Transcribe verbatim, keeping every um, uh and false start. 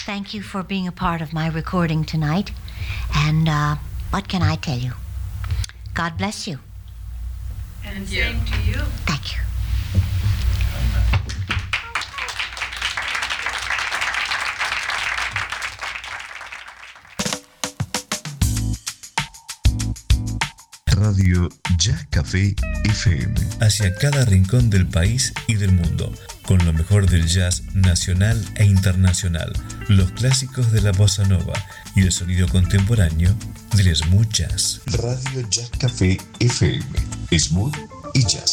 thank you for being a part of my recording tonight. And uh, what can I tell you? God bless you. And same to you. Thank you. Radio Jazz Café F M. Hacia cada rincón del país y del mundo, con lo mejor del jazz nacional e internacional, los clásicos de la bossa nova y el sonido contemporáneo del smooth jazz. Radio Jazz Café F M. Smooth y jazz.